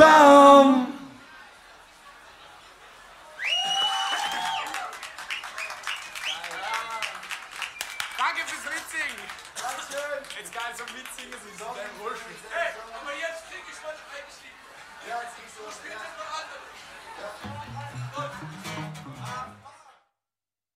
warm. Danke fürs Mitsingen. Dankeschön. Jetzt geil zum Mitsingen, so ist dein Wohlfühl. Hey, aber jetzt krieg ich mal eingestiegen. Ja, jetzt kriegst du was. Spielt das noch andere. Ja.